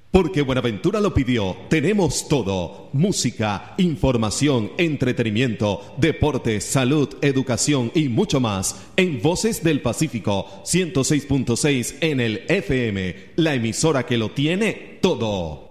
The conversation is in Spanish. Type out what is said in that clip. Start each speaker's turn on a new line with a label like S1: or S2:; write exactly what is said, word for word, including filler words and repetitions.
S1: Porque Buenaventura lo pidió, tenemos todo: música, información, entretenimiento, deporte, salud, educación y mucho más en Voces del Pacífico ciento seis punto seis en el F M, la emisora que lo tiene todo.